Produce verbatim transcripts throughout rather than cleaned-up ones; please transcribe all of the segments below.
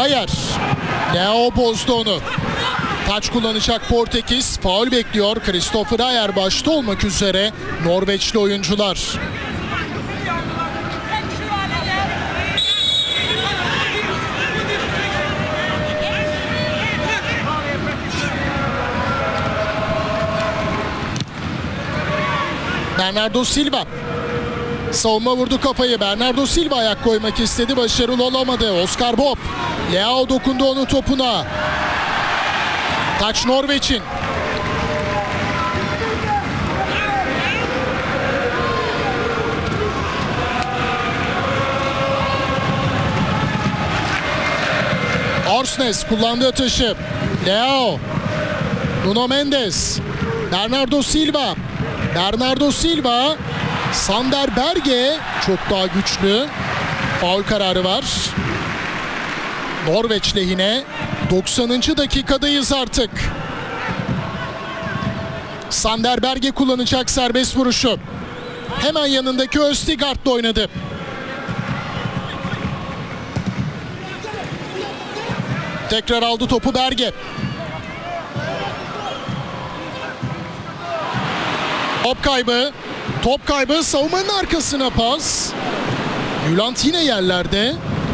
Bayer. Leao bozdu onu. Taç kullanacak Portekiz. Faul bekliyor. Christopher Ayer başta olmak üzere Norveçli oyuncular. Bernardo Silva. Savunma vurdu kafayı. Bernardo Silva ayak koymak istedi. Başarılı olamadı. Oscar Bob. Leao dokundu onun topuna. Taç Norveç'in. Orsnes kullandığı atışı. Leao. Nuno Mendes. Bernardo Silva. Bernardo Silva. Sander Berge çok daha güçlü. Faul kararı var. Norveç lehine. doksanıncı dakikadayız artık. Sander Berge kullanacak serbest vuruşu. Hemen yanındaki Østigard'la oynadı. Tekrar aldı topu Berge. Top kaybı. Top kaybı. Savunmanın arkasına pas. Bülent yine yerlerde.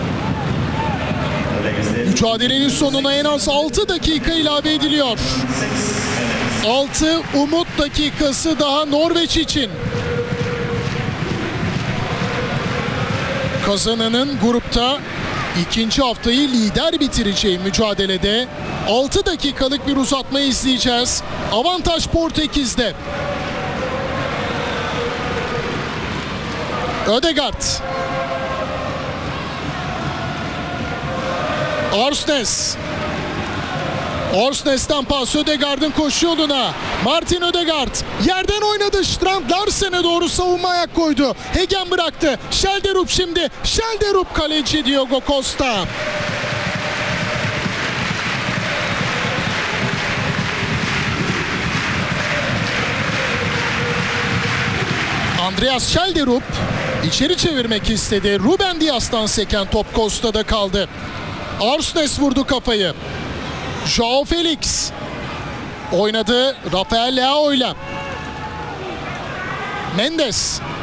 Mücadelenin sonuna en az altı dakika ilave ediliyor. altı umut dakikası daha Norveç için. Kazananın grupta ikinci haftayı lider bitireceği mücadelede altı dakikalık bir uzatma izleyeceğiz. Avantaj Portekiz'de. Ødegaard. Orsnes. Orsnes'ten pas Ødegaard'ın koşu yoluna. Martin Ødegaard yerden oynadı. Strand Larsen'e doğru savunma ayak koydu. Hegen bıraktı. Schelderup şimdi. Schelderup kaleci Diogo Costa. Andreas Schelderup içeri çevirmek istedi. Ruben Dias'tan seken top Costa'da kaldı. Orsnes vurdu kafayı. Joao Felix oynadı Rafael Leao'yla. Mendes.